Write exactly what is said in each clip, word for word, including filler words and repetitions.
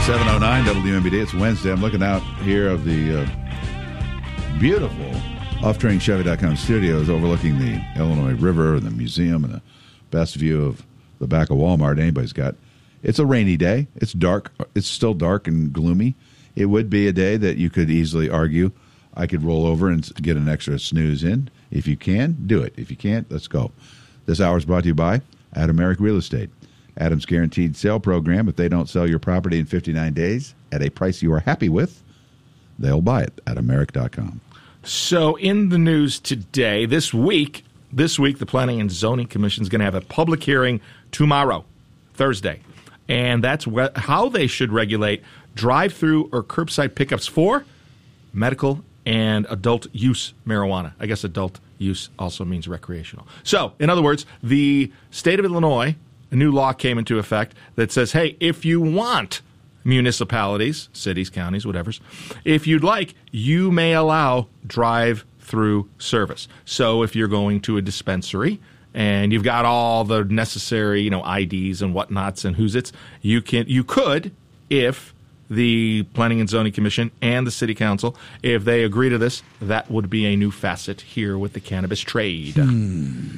seven oh nine W M B D. It's Wednesday. I'm looking out here of the uh, beautiful off train chevy dot com studios overlooking the Illinois River and the museum and the best view of the back of Walmart anybody's got. It's a rainy day. It's dark. It's still dark and gloomy. It would be a day that you could easily argue I could roll over and get an extra snooze in. If you can, do it. If you can't, let's go. This hour is brought to you by Adam Merrick Real Estate. Adam's Guaranteed Sale Program. If they don't sell your property in fifty-nine days at a price you are happy with, they'll buy it at Americ dot com. So in the news today, this week, this week, the Planning and Zoning Commission is going to have a public hearing tomorrow, Thursday. And that's wh- how they should regulate drive-through or curbside pickups for medical and adult use marijuana. I guess adult use also means recreational. So, in other words, the state of Illinois, a new law came into effect that says, hey, if you want municipalities, cities, counties, whatever, if you'd like, you may allow drive-through service. So if you're going to a dispensary and you've got all the necessary, you know, I Ds and whatnots and who's it's, you can, you could, if the Planning and Zoning Commission and the City Council, if they agree to this, that would be a new facet here with the cannabis trade. Hmm.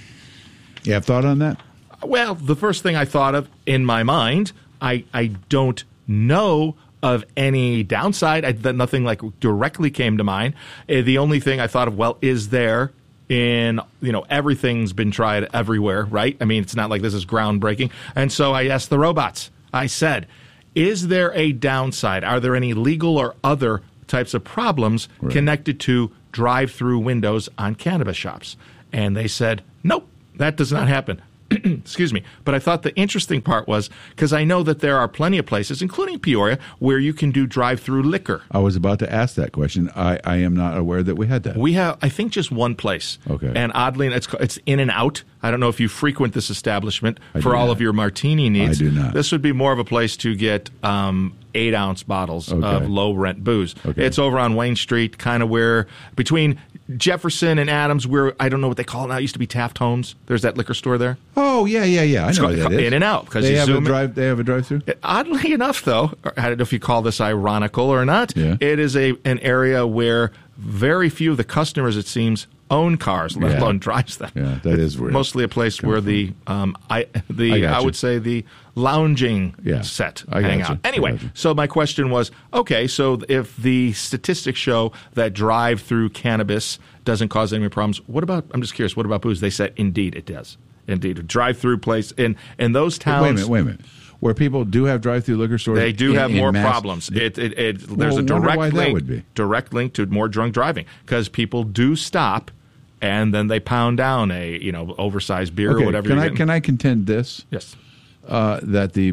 You have thought on that? Well, the first thing I thought of in my mind, I I don't know of any downside. I, that nothing like directly came to mind. Uh, the only thing I thought of, well, is there in, you know, everything's been tried everywhere, right? I mean, it's not like this is groundbreaking. And so I asked the robots, I said, is there a downside? Are there any legal or other types of problems right. connected to drive-through windows on cannabis shops? And they said, nope, that does not happen. Excuse me. But I thought the interesting part was, because I know that there are plenty of places, including Peoria, where you can do drive-through liquor. I was about to ask that question. I, I am not aware that we had that. We have, I think, just one place. Okay. And oddly, it's it's In and Out. I don't know if you frequent this establishment I for all not. of your martini needs. I do not. This would be more of a place to get um, eight-ounce bottles okay. of low-rent booze. Okay. It's over on Wayne Street, kind of where, between Jefferson and Adams, where, I don't know what they call it now. It used to be Taft Homes. There's that liquor store there. Oh, yeah, yeah, yeah. I It's know what that is. In and Out. Because They you have a zoom in- drive. They have a drive-through. Oddly enough, though, I don't know if you call this ironical or not, yeah. it is a an area where very few of the customers, it seems, own cars, let yeah. alone drives them. Yeah, that is weird. Mostly a place Come where from. the um, I the I, I would say the lounging yeah. set I hang gotcha. out. Anyway, so my question was, okay, so if the statistics show that drive-through cannabis doesn't cause any problems, what about? I'm just curious. What about booze? They said, indeed, it does. Indeed, a drive-through place in in those towns. Wait a minute. Wait a minute. Where people do have drive-through liquor stores, they do in, have in more mass, problems. It, it, it, there's well, a direct why link, that would be. direct link to more drunk driving because people do stop and then they pound down a you know oversized beer okay, or whatever. Can you're I getting. can I contend this? Yes. Uh, that the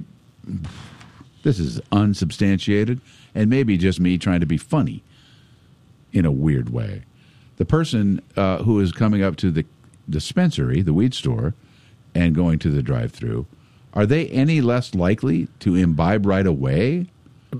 this is unsubstantiated and maybe just me trying to be funny in a weird way. The person uh, who is coming up to the dispensary, the weed store, and going to the drive-through, are they any less likely to imbibe right away?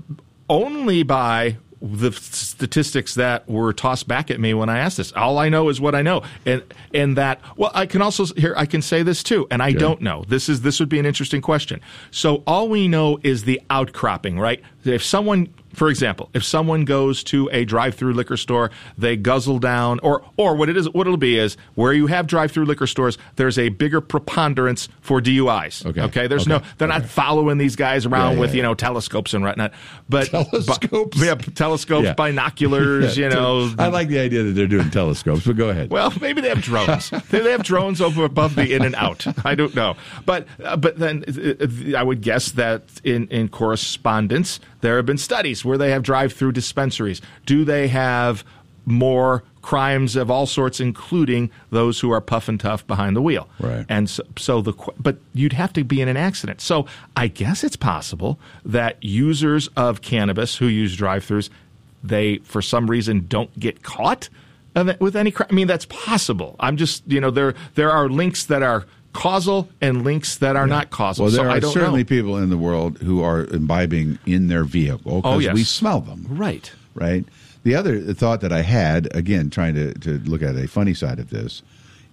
Only by the statistics that were tossed back at me when I asked this. All I know is what I know, and and that. Well, I can also here I can say this too, and I okay. don't know. This is this would be an interesting question. So all we know is the outcropping, right? If someone, for example, if someone goes to a drive-through liquor store, they guzzle down, or or what it is, what it'll be is where you have drive-through liquor stores, there's a bigger preponderance for D U Is. Okay, okay. There's okay. no, they're okay. not following these guys around yeah, yeah, with you yeah. know telescopes and whatnot. But telescopes, but, yeah, telescopes, yeah. binoculars. yeah. You know, I like the idea that they're doing telescopes. But go ahead. Well, maybe they have drones. they have drones over above the In and Out. I don't know, but uh, but then uh, I would guess that in in correspondence there have been studies where they have drive-through dispensaries. Do they have more crimes of all sorts, including those who are puff and tough behind the wheel? Right. And so, so the but you'd have to be in an accident. So I guess it's possible that users of cannabis who use drive-throughs, they for some reason don't get caught with any crime. I mean, that's possible. I'm just you know there there are links that are causal and links that are yeah. not causal. Well, there so are I don't certainly know. people in the world who are imbibing in their vehicle because oh, yes. we smell them. Right. Right. The other thought that I had, again, trying to, to look at a funny side of this,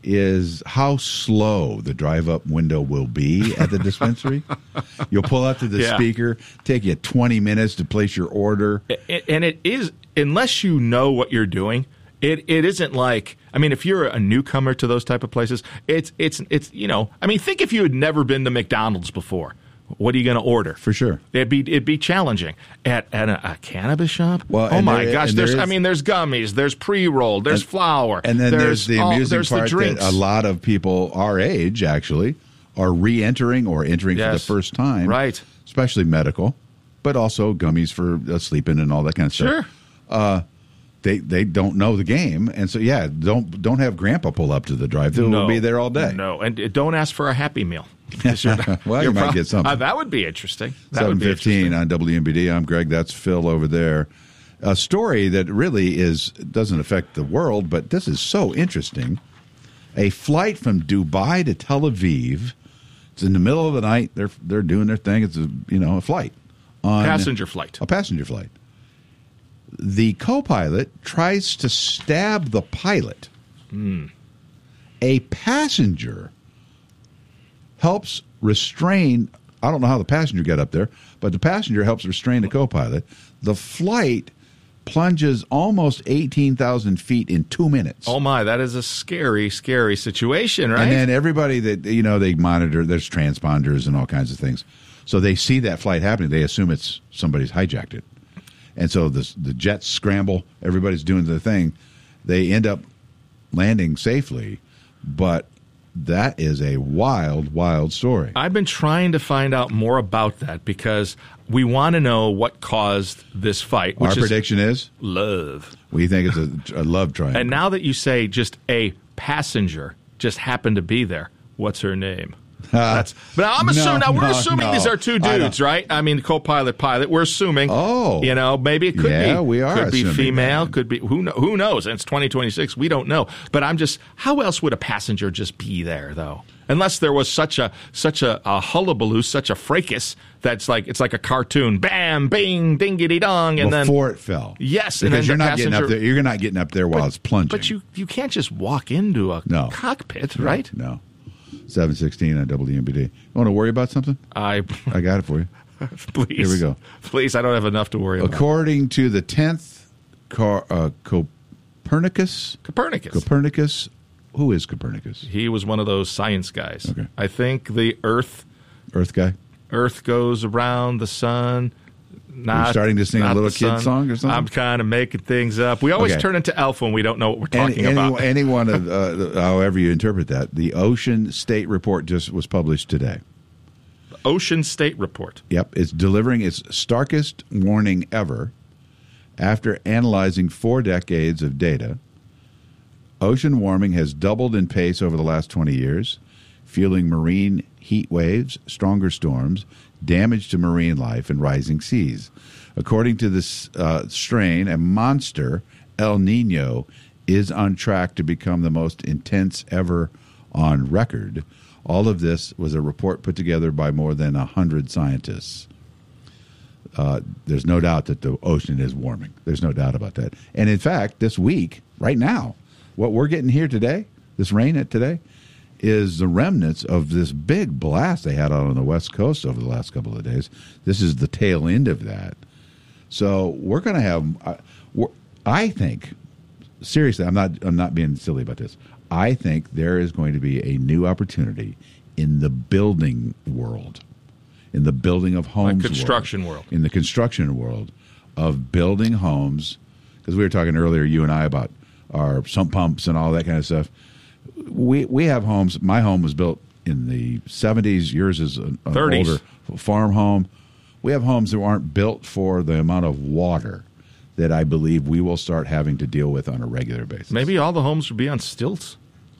is how slow the drive-up window will be at the dispensary. You'll pull up to the Yeah. speaker, take you twenty minutes to place your order. And it is, unless you know what you're doing, it it isn't like, I mean, if you're a newcomer to those type of places, it's, it's, it's you know, I mean, think if you had never been to McDonald's before. What are you going to order? For sure. It'd be it'd be challenging. At at a, a cannabis shop? Well, oh, and my there- gosh. and There's there I is- mean, there's gummies, there's pre-roll, there's And- flour. And then there's, the all- amusing there's the part that drinks. a lot of people our age, actually, are re-entering or entering for the Yes. first time. Right. Especially medical, but also gummies for uh, sleeping and all that kind of stuff. Sure. They they don't know the game, and so yeah, don't don't have Grandpa pull up to the drive-thru. We'll be there all day. No, and uh, don't ask for a Happy Meal. 'Cause you're- Well, you're you might prob- get something. Uh, that would be interesting. That Seven would be fifteen interesting. on W M B D. I'm Greg. That's Phil over there. A story that really is doesn't affect the world, but this is so interesting. A flight from Dubai to Tel Aviv. It's in the middle of the night. They're they're doing their thing. It's a you know a flight on Passenger flight. a passenger flight. The co-pilot tries to stab the pilot. Hmm. A passenger helps restrain. I don't know how the passenger got up there, but the passenger helps restrain the co-pilot. The flight plunges almost eighteen thousand feet in two minutes. Oh my, that is a scary, scary situation, right? And then everybody that, you know, they monitor, there's transponders and all kinds of things. So they see that flight happening. They assume it's somebody's hijacked it. And so the, the jets scramble. Everybody's doing their thing. They end up landing safely. But that is a wild, wild story. I've been trying to find out more about that because we want to know what caused this fight. Which Our is prediction is love. we think it's a, a love triangle. And now that you say just a passenger just happened to be there, what's her name? That's, but I'm No, assuming now we're no, assuming no. these are two I dudes, don't- right? I mean, co-pilot, pilot. We're assuming. Oh. you know, maybe it could Yeah, be. we are Could be assuming female. that. Could be who? Know, who knows? And it's twenty twenty-six. We don't know. But I'm just. How else would a passenger just be there though? Unless there was such a such a, a hullabaloo, such a fracas that's like it's like a cartoon. Bam, bing, dingity dong, and then Before it fell. Yes, and because then you're the not getting up passenger- there. You're not getting up there while it's plunging. But you you can't just walk into a No. cockpit, right? No. seven sixteen on W M B D. You want to worry about something? I I got it for you. please. Here we go. Please, I don't have enough to worry about. According to the tenth Car, uh, Copernicus, Copernicus. Copernicus, who is Copernicus? He was one of those science guys. Okay. I think the Earth Earth guy? Earth goes around the sun. Not, You're starting to sing a not little the kid sun. song or something? I'm kind of making things up. We always Okay. turn into Elf when we don't know what we're talking Any, about. any, any one of, uh, however you interpret that, the Ocean State Report just was published today. Ocean State Report. Yep, it's delivering its starkest warning ever after analyzing four decades of data. Ocean warming has doubled in pace over the last twenty years, fueling marine heat waves, stronger storms, damage to marine life, and rising seas. According to this uh, strain, a monster, El Nino, is on track to become the most intense ever on record. All of this was a report put together by more than one hundred scientists. Uh, there's no doubt that the ocean is warming. There's no doubt about that. And in fact, this week, right now, what we're getting here today, this rain at today, is the remnants of this big blast they had out on the West Coast over the last couple of days. This is the tail end of that. So we're going to have, uh, we're, I think, seriously, I'm not, I'm not being silly about this. I think there is going to be a new opportunity in the building world, in the building of homes, Like construction world. in the construction world of building homes. Because we were talking earlier, you and I, about our sump pumps and all that kind of stuff. We we have homes. My home was built in the seventies. Yours is an, an thirties. older farm home. We have homes that aren't built for the amount of water that I believe we will start having to deal with on a regular basis. Maybe all the homes would be on stilts.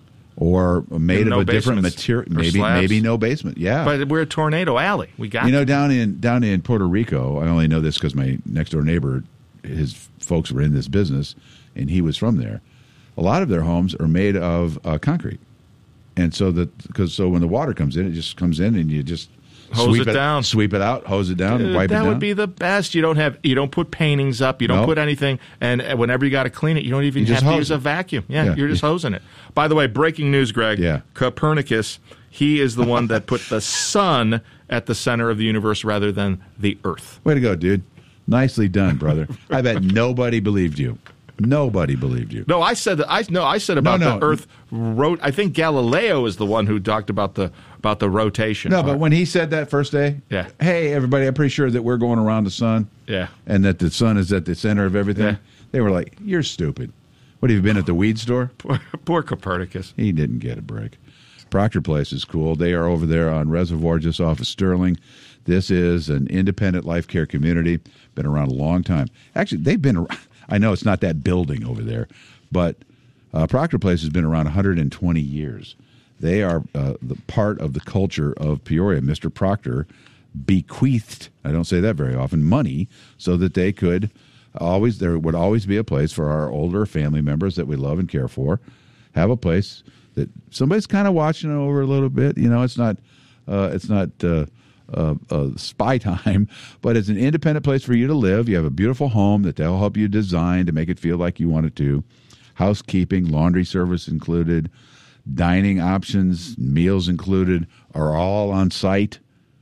Or made And of no a different basements material. or Maybe slabs. maybe no basement. Yeah. But we're a tornado alley. We got You know, down in down in Puerto Rico, I only know this because my next door neighbor, his folks were in this business, and he was from there. A lot of their homes are made of uh, concrete, and so that because so when the water comes in, it just comes in, and you just Hose sweep it down. Sweep it out, hose it down, Dude, wipe it that down. That would be the best. You don't have, you don't put paintings up, you don't Nope. put anything, and whenever you got to clean it, you don't even You have just to hose use it. a vacuum. Yeah, Yeah. you're just hosing it. By the way, breaking news, Greg. Yeah. Copernicus, he is the one that put the sun at the center of the universe rather than the Earth. Way to go, dude. Nicely done, brother. I bet nobody believed you. Nobody believed you. No, I said that. I no, I said about No, no. the Earth rot. I think Galileo is the one who talked about the about the rotation. No, part. but when he said that first day, Yeah. hey, everybody, I'm pretty sure that we're going around the sun. Yeah. And that the sun is at the center of everything. Yeah. They were like, you're stupid. What, have you been at the weed store? poor, poor Copernicus. He didn't get a break. Proctor Place is cool. They are over there on Reservoir just off of Sterling. This is an independent life care community. Been around a long time. Actually, they've been around. I know it's not that building over there, but uh, Proctor Place has been around one hundred twenty years. They are uh, the part of the culture of Peoria. Mister Proctor bequeathed, I don't say that very often, money so that they could always, there would always be a place for our older family members that we love and care for, have a place that somebody's kind of watching over a little bit. You know, it's not, uh, it's not uh, uh, uh, spy time, but it's an independent place for you to live. You have a beautiful home that they'll help you design to make it feel like you want it to. Housekeeping, laundry service included, dining options, meals included, are all on site.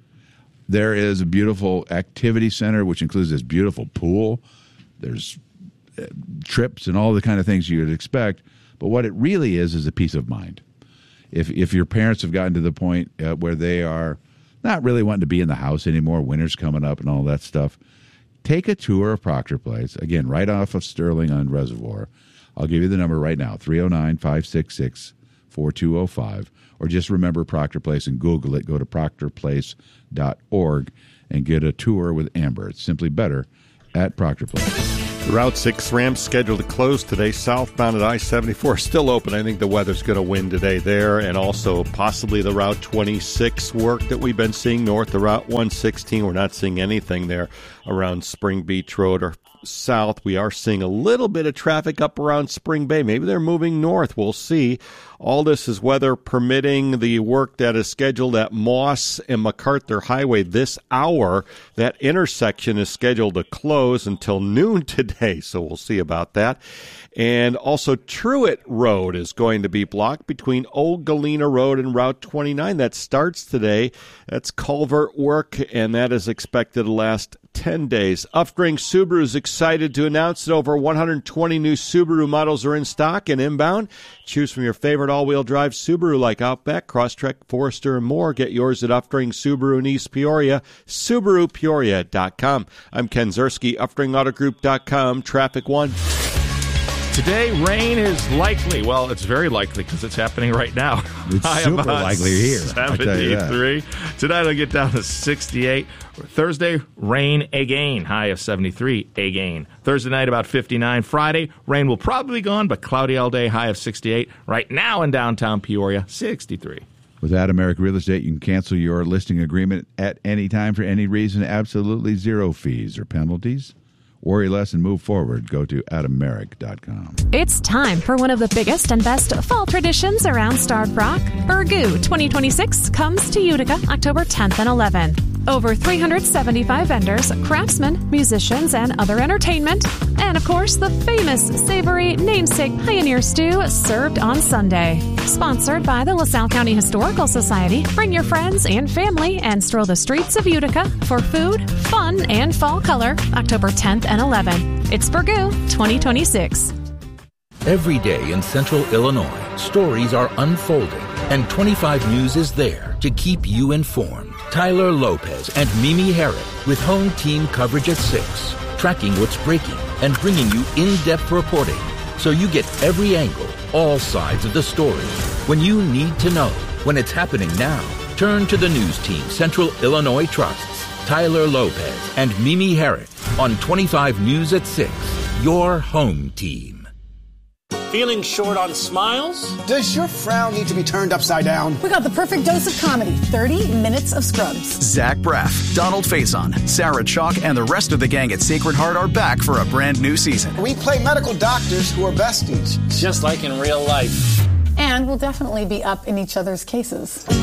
There is a beautiful activity center, which includes this beautiful pool. There's uh, trips and all the kind of things you would expect. But what it really is is a peace of mind. If if your parents have gotten to the point uh, where they are not really wanting to be in the house anymore, winter's coming up and all that stuff, take a tour of Proctor Place. Again, right off of Sterling on Reservoir. I'll give you the number right now, three oh nine, five six six, four two oh five. Or just remember Proctor Place and Google it. Go to proctor place dot org and get a tour with Amber. It's simply better at Proctor Place. Route six ramp scheduled to close today. Southbound at I seventy-four still open. I think the weather's going to win today there. And also possibly the Route twenty-six work that we've been seeing north of Route one sixteen. We're not seeing anything there around Spring Beach Road or south. We are seeing a little bit of traffic up around Spring Bay. Maybe they're moving north. We'll see. All this is weather permitting. The work that is scheduled at Moss and MacArthur Highway this hour, that intersection is scheduled to close until noon today, so we'll see about that. And also Truett Road is going to be blocked between Old Galena Road and Route twenty-nine. That starts today. That's culvert work, and that is expected to last ten days. Upstream Subaru is excited to announce that over one hundred twenty new Subaru models are in stock and inbound. Choose from your favorite all-wheel drive Subaru like Outback, Crosstrek, Forester, and more. Get yours at Upstream Subaru in East Peoria, Subaru Peoria dot com. I'm Ken Zerski, Upstream Auto Group dot com, Traffic One. Today, rain is likely. Well, it's very likely because it's happening right now. It's High super about likely here, I tell you that. seventy-three. Tonight, it'll get down to sixty-eight. Thursday, rain again. High of seventy-three again. Thursday night, about fifty-nine. Friday, rain will probably be gone, but cloudy all day. High of sixty-eight. Right now in downtown Peoria, sixty-three. With Adameric Real Estate, you can cancel your listing agreement at any time for any reason. Absolutely zero fees or penalties. Worry less and move forward. Go to adameric dot com. It's time for one of the biggest and best fall traditions around Starved Rock. Burgoo twenty twenty-six comes to Utica October tenth and eleventh. Over three hundred seventy-five vendors, craftsmen, musicians, and other entertainment. And, of course, the famous savory namesake Pioneer Stew served on Sunday. Sponsored by the LaSalle County Historical Society, bring your friends and family and stroll the streets of Utica for food, fun, and fall color October tenth and eleventh. It's Burgoo twenty twenty-six. Every day in Central Illinois, stories are unfolding, and twenty-five News is there to keep you informed. Tyler Lopez and Mimi Herrick with home team coverage at six, tracking what's breaking and bringing you in-depth reporting so you get every angle, all sides of the story. When you need to know, when it's happening now, turn to the news team Central Illinois trusts. Tyler Lopez and Mimi Herrick on twenty-five News at six, your home team. Feeling short on smiles? Does your frown need to be turned upside down? We got the perfect dose of comedy. thirty minutes of Scrubs. Zach Braff, Donald Faison, Sarah Chalk, and the rest of the gang at Sacred Heart are back for a brand new season. We play medical doctors who are besties. Just like in real life. And we'll definitely be up in each other's cases.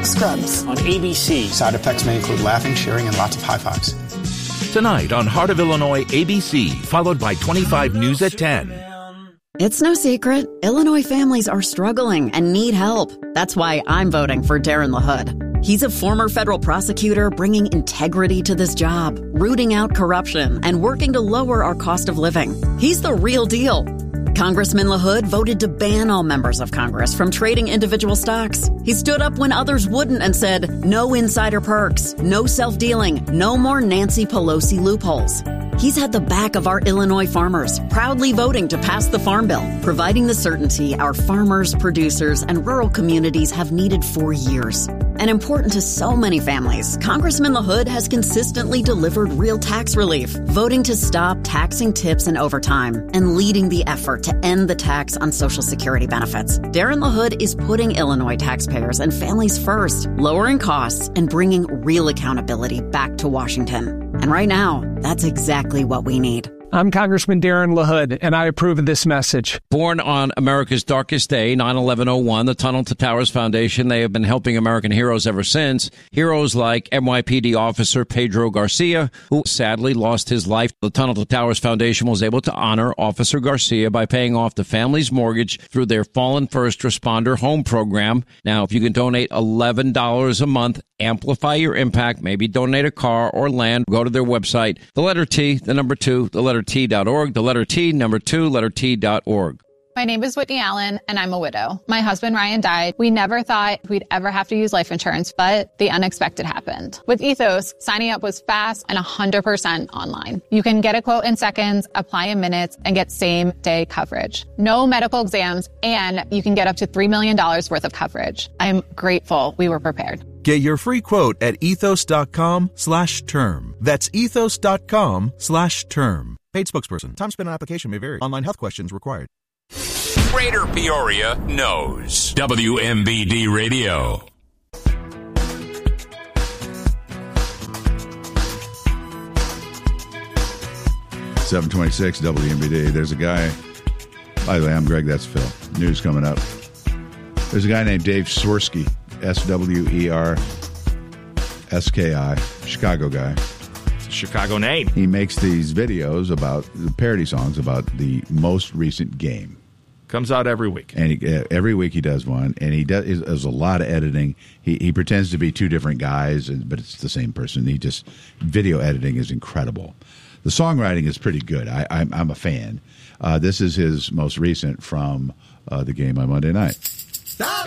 Scrubs. On A B C. Side effects may include laughing, cheering, and lots of high fives. Tonight on Heart of Illinois A B C, followed by twenty-five News at ten. It's no secret, Illinois families are struggling and need help. That's why I'm voting for Darren LaHood. He's a former federal prosecutor bringing integrity to this job, rooting out corruption, and working to lower our cost of living. He's the real deal. Congressman LaHood voted to ban all members of Congress from trading individual stocks. He stood up when others wouldn't and said, no insider perks, no self-dealing, no more Nancy Pelosi loopholes. He's had the back of our Illinois farmers, proudly voting to pass the Farm Bill, providing the certainty our farmers, producers, and rural communities have needed for years. And important to so many families, Congressman LaHood has consistently delivered real tax relief, voting to stop taxing tips and overtime, and leading the effort to end the tax on Social Security benefits. Darren LaHood is putting Illinois taxpayers and families first, lowering costs and bringing real accountability back to Washington. And right now, that's exactly what we need. I'm Congressman Darren LaHood, and I approve of this message. Born on America's darkest day, nine eleven oh one, the Tunnel to Towers Foundation, they have been helping American heroes ever since. Heroes like N Y P D officer Pedro Garcia, who sadly lost his life. The Tunnel to Towers Foundation was able to honor Officer Garcia by paying off the family's mortgage through their Fallen First Responder Home Program. Now, if you can donate eleven dollars a month, amplify your impact, maybe donate a car or land, go to their website, the letter T, the number two, the letter T dot org, the letter T, number two, letter T dot org. My name is Whitney Allen, and I'm a widow. My husband, Ryan, died. We never thought we'd ever have to use life insurance, but the unexpected happened. With Ethos, signing up was fast and one hundred percent online. You can get a quote in seconds, apply in minutes, and get same-day coverage. No medical exams, and you can get up to three million dollars worth of coverage. I'm grateful we were prepared. Get your free quote at ethos.com slash term. That's ethos.com slash term. Paid spokesperson. Time spent on application may vary. Online health questions required. Greater Peoria knows. W M B D Radio. seven twenty-six W M B D. There's a guy. By the way, I'm Greg. That's Phil. News coming up. There's a guy named Dave Swirsky. S W E R S K I, Chicago guy. It's a Chicago name. He makes these videos about the parody songs about the most recent game. Comes out every week. And he, uh, every week he does one, and he does, does a lot of editing. He he pretends to be two different guys, but it's the same person. He just, video editing is incredible. The songwriting is pretty good. I, I'm, I'm a fan. Uh, this is his most recent from uh, the game on Monday night. Stop!